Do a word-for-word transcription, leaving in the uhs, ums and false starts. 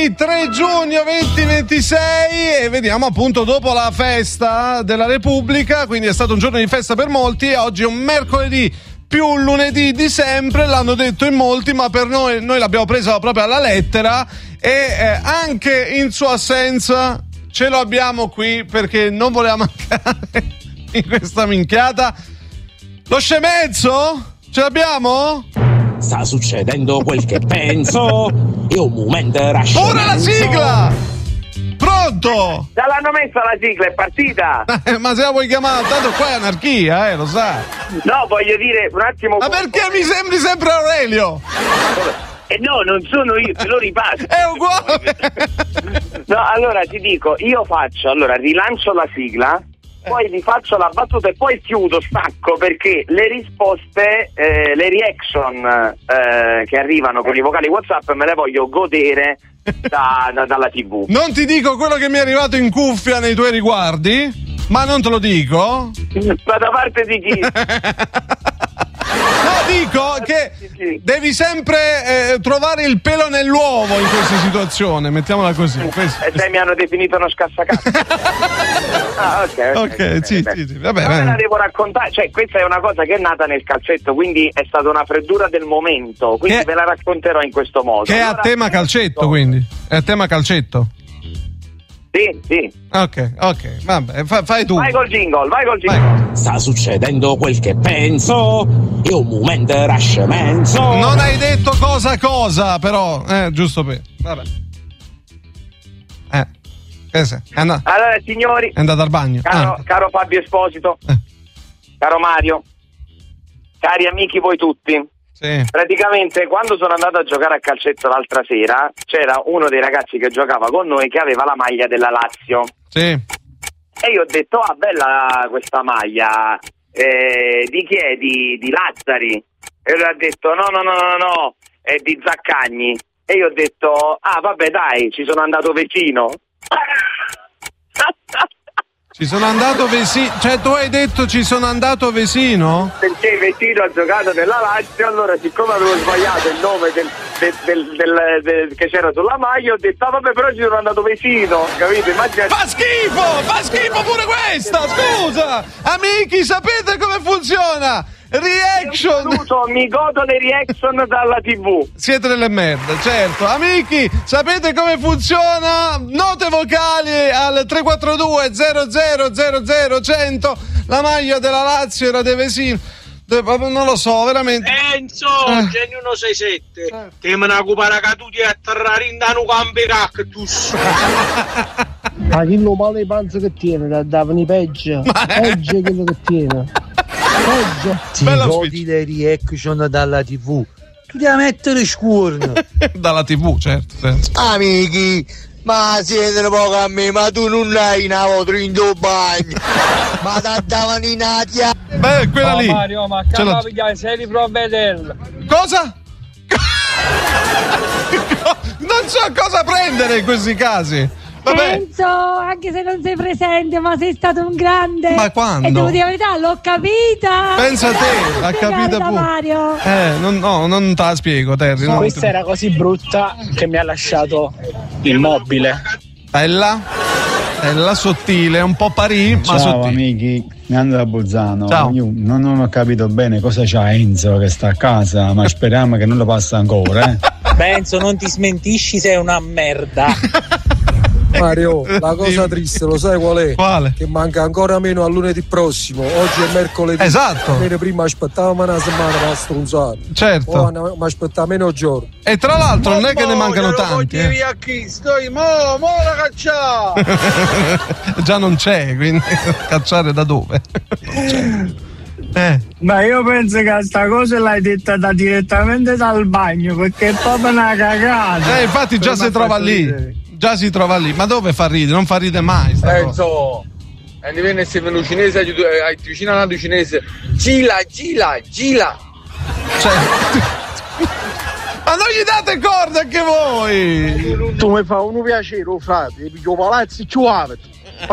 lunedì tre giugno duemilaventisei e vediamo appunto dopo la festa della Repubblica, quindi è stato un giorno di festa per molti e oggi è un mercoledì più un lunedì di sempre, l'hanno detto in molti, ma per noi, noi l'abbiamo presa proprio alla lettera e eh, anche in sua assenza ce lo abbiamo qui perché non voleva mancare in questa minchiata. Lo scemezzo? Ce l'abbiamo? Sta succedendo quel che penso, è un momento rascimento. Ora la sigla! Pronto? Già l'hanno messa la sigla, è partita! Eh, ma se la vuoi chiamare, tanto qua è anarchia, eh, lo sai. No, voglio dire, un attimo... Ma perché mi sembri sempre Aurelio? Eh no, non sono io, te lo ripasso. È uguale! No, allora ti dico, io faccio, allora rilancio la sigla, poi vi faccio la battuta e poi chiudo, stacco, perché le risposte, eh, le reaction eh, che arrivano con i vocali WhatsApp me le voglio godere da, da, dalla tivù. Non ti dico quello che mi è arrivato in cuffia nei tuoi riguardi, ma non te lo dico. Ma da parte di chi? No, dico che devi sempre eh, trovare il pelo nell'uovo in questa situazione, mettiamola così. Questo. E te mi hanno definito uno scassacato. Ah, ok, ok. Ok, sì, sì, sì, vabbè. Ma me la devo raccontare, cioè questa è una cosa che è nata nel calcetto, quindi è stata una freddura del momento, quindi che... ve la racconterò in questo modo. Che è allora, a tema calcetto, quindi. È a tema calcetto. Sì, sì. Ok, ok, vabbè, fa, fai tu. Vai col jingle, vai col jingle. Vai. Sta succedendo quel che penso, è un momento rascimento. Non hai detto cosa cosa, però, eh, giusto per... Vabbè. Eh, che sei? È and- Allora, signori... È andato al bagno. Caro, ah. caro Fabio Esposito, Eh. caro Mario, cari amici voi tutti. Sì. Praticamente quando sono andato a giocare a calcetto l'altra sera c'era uno dei ragazzi che giocava con noi che aveva la maglia della Lazio. Sì. E io ho detto, ah, bella questa maglia, eh, di chi è? Di, di Lazzari? E lui ha detto, no, no, no, no, no, è di Zaccagni. E io ho detto, ah, vabbè, dai, ci sono andato vicino. Ci sono andato Vesino, cioè tu hai detto ci sono andato Vesino? Perché Vesino ha giocato nella Lazio, allora siccome avevo sbagliato il nome del, del, del, del, del che c'era sulla maglia, ho detto, ah, vabbè, però ci sono andato Vesino, capito? Immagina... Fa schifo, fa schifo pure questa, scusa! Amici, sapete come funziona? Reaction! Saluto, mi godo le reaction dalla tivù. Siete delle merde, certo. Amici, sapete come funziona? Note vocali al tre quattro due zero zero zero zero cento. La maglia della Lazio era De Vesino. Non lo so, veramente. Enzo, eh. Genio centosessantasette, eh. Che me ne occupare che tu ti atterrare in dano campi cactus. Ma chi lo male panza che tiene, da davano peggio. Peggio è quello che tiene. Peggio. Ti godi le reaction dalla tivù. Tu devi mettere scurno. Dalla tivù, certo, certo. Amici, ma siete poco a me, ma tu non hai una foto in tuo bagno. Ma da davanti in atia. Beh, quella oh, lì. Mario, ma cavolo, sei di provvedere. Cosa? Non so cosa prendere in questi casi. Vabbè. Enzo, anche se non sei presente, ma sei stato un grande. Ma quando? E devo dire la verità, l'ho capita. Pensa a te, l'ha capita pure. Mario. Eh, non, no, non te la spiego, Terry. No, no. Questa era così brutta che mi ha lasciato immobile. Bella, bella, sottile, un po' parì, ma ciao sottile. Amici, Nando da Bolzano. Ciao. Io non, non ho capito bene cosa c'ha Enzo che sta a casa, ma speriamo che non lo passa ancora, eh. Penso, non ti smentisci, sei una merda. Mario, la cosa triste lo sai qual è? Quale? Che manca ancora meno a lunedì prossimo. Oggi è mercoledì. Esatto. Bene, prima aspettavamo una settimana per stronzare. Certo. Ora mi aspetta meno giorni. E tra l'altro non è che ne mancano tanti. Eh. Via chi sto, mo, mo la cacciare. Già non c'è, quindi cacciare da dove? Eh. Ma io penso che sta cosa l'hai detta da direttamente dal bagno, perché è proprio una cagata. Eh, infatti già si trova lì. Già si trova lì, ma dove fa ridere? Non fa ridere mai. Enzo, e ne viene se venuto cinese, hai vicino alla cinese, gira, gira, gira. Cioè, ma non gli date corda anche voi! Tu mi fai un piacere, frate, piglio palazzi ciuavete.